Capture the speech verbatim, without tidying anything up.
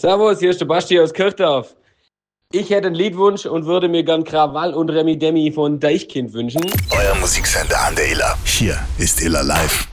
Servus, hier ist der Basti aus Kirchdorf. Ich hätte einen Liedwunsch und würde mir gern Krawall und Remi Demi von Deichkind wünschen. Euer Musiksender an der Iller. Hier ist Iller Live.